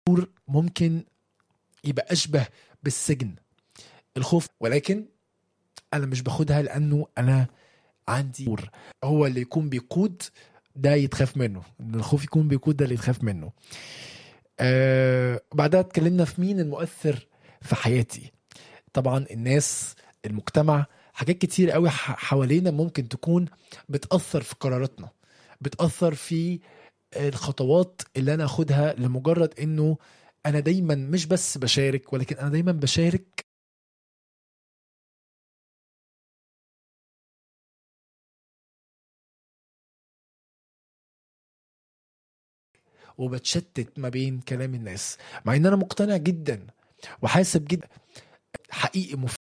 ممكن يبقى أشبه بالسجن، الخوف، ولكن أنا مش باخدها لأنه أنا عندي نور هو اللي يكون بيقود، ده يتخاف منه. إن الخوف يكون بيقود ده اللي يتخاف منه. بعدها اتكلمنا في مين المؤثر في حياتي. طبعا الناس، المجتمع، حاجات كتير قوي حوالينا ممكن تكون بتأثر في قراراتنا، بتأثر في الخطوات اللي أنا أخدها، لمجرد إنه أنا دايما مش بس بشارك، ولكن أنا دايما بشارك وبتشتت ما بين كلام الناس، مع إن أنا مقتنع جدا وحاسب جدا حقيقي